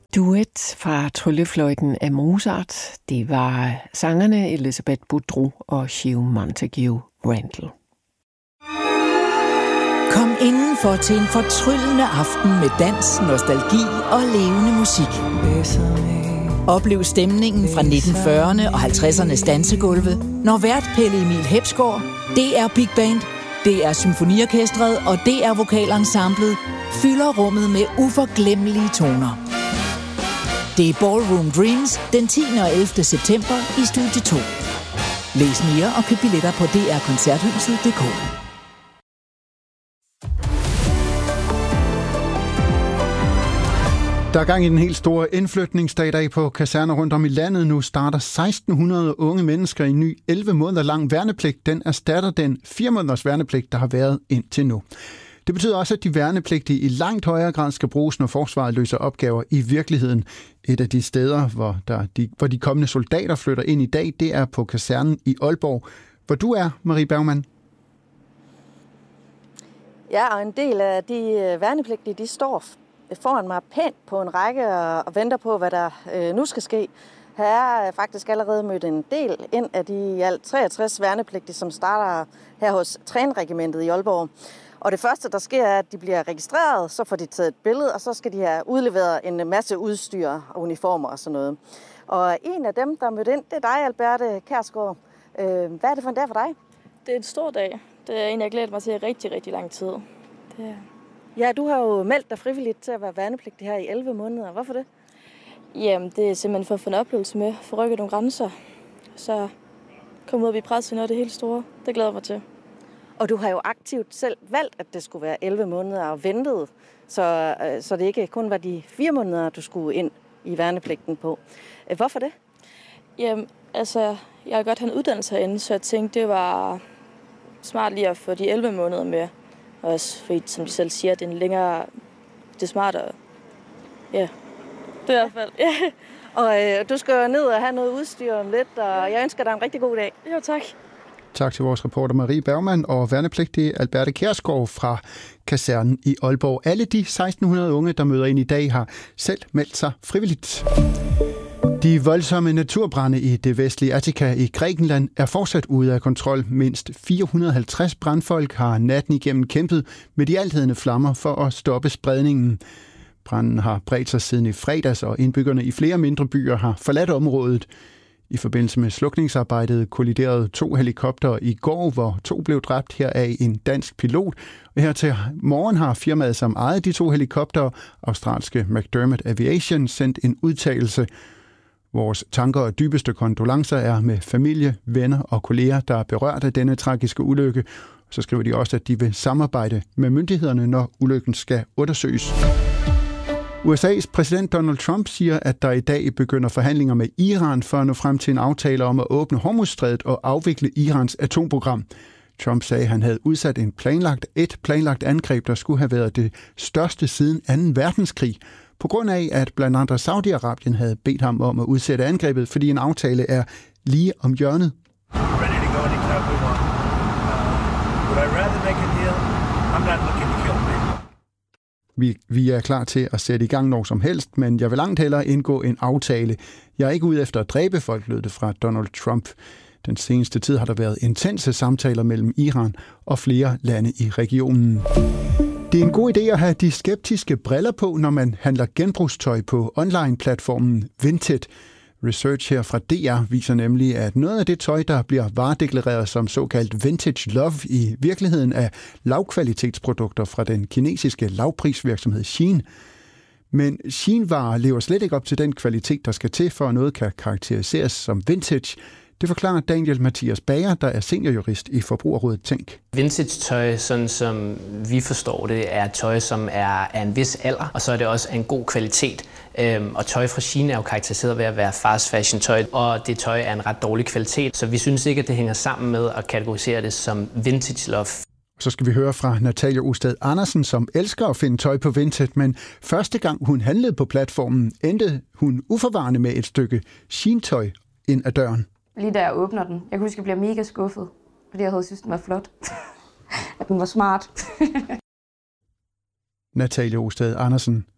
Duet fra Tryllefløjten af Mozart. Det var sangerne Elizabeth Boudreau og Hugh Montague Randall. Kom indenfor til en fortryllende aften med dans, nostalgi og levende musik. Oplev stemningen fra 1940'erne og 50'ernes dansegulve, når vært Pelle Emil Hepsgaard, DR Big Band, DR Symfoniorkestret og DR Vokalensemblet fylder rummet med uforglemmelige toner. Det er Ballroom Dreams den 10. og 11. september i Studie 2. Læs mere og køb billetter på drkoncerthuset.dk. Der er gang i den helt store indflytningsdag i dag på kaserner rundt om i landet. Nu starter 1600 unge mennesker i en ny 11 måneder lang værnepligt. Den erstatter den 4 måneders værnepligt, der har været indtil nu. Det betyder også, at de værnepligtige i langt højere grad skal bruges, når forsvaret løser opgaver i virkeligheden. Et af de steder, hvor de kommende soldater flytter ind i dag, det er på kasernen i Aalborg, hvor du er, Marie Bergmann. Ja, og en del af de værnepligtige, de står foran mig pænt på en række og venter på, hvad der nu skal ske. Her er faktisk allerede mødt en del ind af de i alt 63 værnepligtige, som starter her hos Trænregimentet i Aalborg. Og det første, der sker, er, at de bliver registreret, så får de taget et billede, og så skal de have udleveret en masse udstyr og uniformer og sådan noget. Og en af dem, der er mødt ind, det er dig, Alberte Kjærsgaard. Hvad er det for en dag for dig? Det er en stor dag. Det er en, jeg glæder mig til i rigtig, rigtig lang tid. Ja, du har jo meldt dig frivilligt til at være værnepligtig her i 11 måneder. Hvorfor det? Jamen, det er simpelthen for at få en oplevelse med, for at rykke nogle grænser. Så komme ud og blive presset i noget af det helt store. Det glæder jeg mig til. Og du har jo aktivt selv valgt, at det skulle være 11 måneder og ventet, så det ikke kun var de 4 måneder, du skulle ind i værnepligten på. Hvorfor det? Jamen, altså, jeg har godt have en uddannelse herinde, så jeg tænkte, det var smart lige at få de 11 måneder med. Også fordi, som de selv siger, det er en længere, det er smartere. Ja, det er i hvert fald. Og du skal jo ned og have noget udstyr om lidt, og jeg ønsker dig en rigtig god dag. Jo, tak. Tak til vores reporter Marie Bergmann og værnepligtige Alberte Kjærsgaard fra kasernen i Aalborg. Alle de 1600 unge, der møder ind i dag, har selv meldt sig frivilligt. De voldsomme naturbrande i det vestlige Attika i Grækenland er fortsat ude af kontrol. Mindst 450 brandfolk har natten igennem kæmpet med de althedende flammer for at stoppe spredningen. Branden har bredt sig siden i fredags, og indbyggerne i flere mindre byer har forladt området. I forbindelse med slukningsarbejdet kolliderede 2 helikoptere i går, hvor 2 blev dræbt, heraf en dansk pilot. Og her til morgen har firmaet, som ejede de 2 helikoptere, australske McDermott Aviation, sendt en udtalelse. Vores tanker og dybeste kondolencer er med familie, venner og kolleger, der er berørt af denne tragiske ulykke. Så skriver de også, at de vil samarbejde med myndighederne, når ulykken skal undersøges. USA's præsident Donald Trump siger, at der i dag begynder forhandlinger med Iran for at nå frem til en aftale om at åbne Hormuzstrædet og afvikle Irans atomprogram. Trump sagde, at han havde udsat et planlagt angreb, der skulle have været det største siden 2. verdenskrig, på grund af, at blandt andre Saudi-Arabien havde bedt ham om at udsætte angrebet, fordi en aftale er lige om hjørnet. Vi er klar til at sætte i gang når som helst, men jeg vil langt hellere indgå en aftale. Jeg er ikke ude efter at dræbe folk, lød det fra Donald Trump. Den seneste tid har der været intense samtaler mellem Iran og flere lande i regionen. Det er en god idé at have de skeptiske briller på, når man handler genbrugstøj på online-platformen Vinted. Research her fra DR viser nemlig, at noget af det tøj, der bliver varedeklareret som såkaldt vintage love, i virkeligheden er lavkvalitetsprodukter fra den kinesiske lavprisvirksomhed Shein. Men Shein-varer lever slet ikke op til den kvalitet, der skal til, for at noget kan karakteriseres som vintage. Det forklarer Daniel Mathias Bager, der er seniorjurist i Forbrugerrådet Tænk. Vintage-tøj, sådan som vi forstår det, er tøj, som er af en vis alder, og så er det også af en god kvalitet. Og tøj fra Shein er jo karakteriseret ved at være fast fashion tøj, og det tøj er en ret dårlig kvalitet, så vi synes ikke, at det hænger sammen med at kategorisere det som vintage love. Så skal vi høre fra Natalia Ostad Andersen, som elsker at finde tøj på Vinted, men første gang hun handlede på platformen, endte hun uforvarende med et stykke Shein-tøj ind ad døren. Lige da jeg åbner den, jeg kunne huske, at jeg bliver mega skuffet, fordi jeg havde syntes, den var flot. At den var smart. Natalia Ostad Andersen.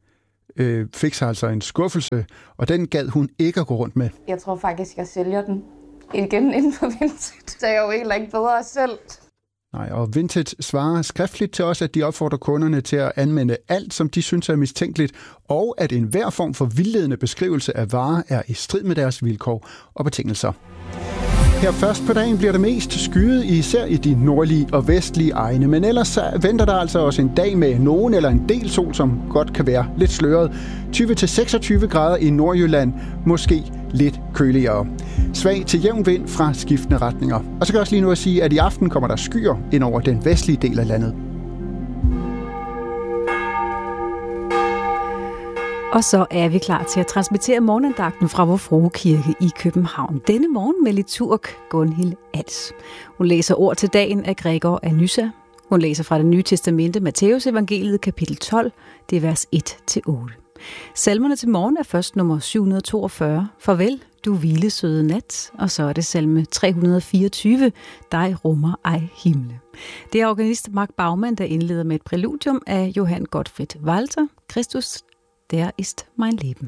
fik sig altså en skuffelse, og den gad hun ikke at gå rundt med. Jeg tror faktisk, jeg sælger den igen inden for Vinted. Så er jeg jo heller ikke bedre selv. Nej, og Vinted svarer skriftligt til os, at de opfordrer kunderne til at anmelde alt, som de synes er mistænkeligt, og at enhver form for vildledende beskrivelse af varer er i strid med deres vilkår og betingelser. Her først på dagen bliver det mest skyet, især i de nordlige og vestlige egne, men ellers venter der altså også en dag med nogen eller en del sol, som godt kan være lidt sløret. 20-26 grader i Nordjylland, måske lidt køligere. Svag til jævn vind fra skiftende retninger. Og så kan jeg også lige nu at sige, at i aften kommer der skyer ind over den vestlige del af landet. Og så er vi klar til at transmittere morgenandagten fra Vor Frue Kirke i København. Denne morgen med liturg Gunhild Als. Hun læser ord til dagen af Gregor af Nyssa. Hun læser fra det Nye Testamente, Matthæus evangeliet kapitel 12, det er vers 1-8. Salmerne til morgen er først nummer 742, Farvel, du hvilesøde nat, og så er det salme 324, Dig rummer ej himle. Det er organist Mark Baumann, der indleder med et præludium af Johann Gottfried Walther, Kristus, der ist mein Leben.